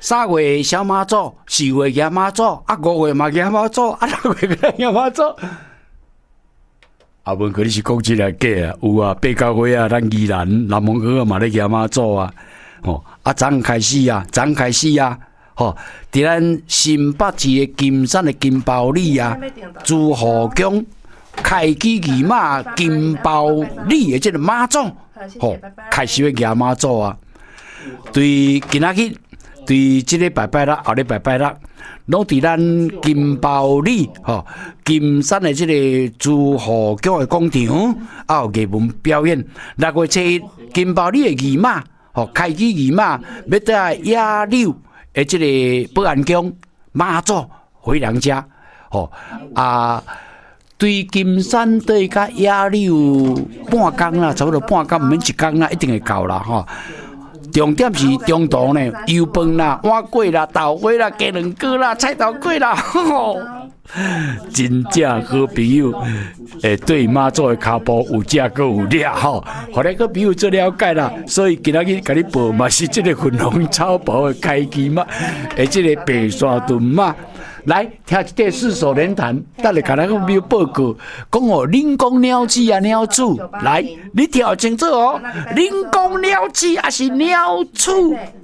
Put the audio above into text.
3月小妈祖，4月爷妈祖，啊5月嘛爷妈祖，啊6月个爷妈祖。啊，问可你是讲真来假啊？有啊，8、9月啊，咱宜兰南门河嘛咧爷妈祖啊，昨开始啊，伫咱新北市的金山的金包里啊，朱河宫开基义马金包里的这个妈祖，开始要爷妈祖啊。对今仔日，对这个拜拜日，后日拜拜日，拢伫咱金包里金山的这个朱河宫的广场，有艺文表演。6月7日，金包里的义马，开基义马要在野柳。这个保安宫妈祖回娘家，对金山对甲野柳半工啦，差不多半工，唔免一工啦，一定会到啦重点是中途呢，油饭啦、碗粿啦、豆花啦、鸡卵糕啦、菜头粿啦，真正好朋友，对妈祖的脚步有正阁有俩互咱个朋友做了解啦。所以今仔日甲你报嘛是这个粉红草袍的开基嘛，这个白沙屯嘛。来听一段四手联弹，等下甲咱个朋友报告，讲恁讲鸟鼠啊鸟鼠，来你听清楚恁讲鸟鼠还是鸟鼠？